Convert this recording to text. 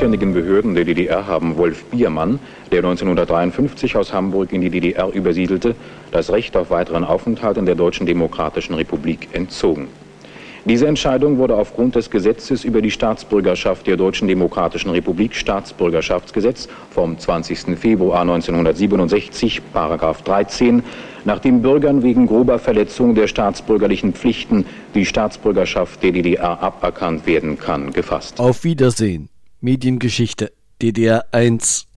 zuständigen Behörden der DDR haben Wolf Biermann, der 1953 aus Hamburg in die DDR übersiedelte, das Recht auf weiteren Aufenthalt in der Deutschen Demokratischen Republik entzogen. Diese Entscheidung wurde aufgrund des Gesetzes über die Staatsbürgerschaft der Deutschen Demokratischen Republik, Staatsbürgerschaftsgesetz vom 20. Februar 1967, Paragraph 13, nachdem Bürgern wegen grober Verletzung der staatsbürgerlichen Pflichten die Staatsbürgerschaft der DDR aberkannt werden kann, gefasst. Auf Wiedersehen. Mediengeschichte DDR 1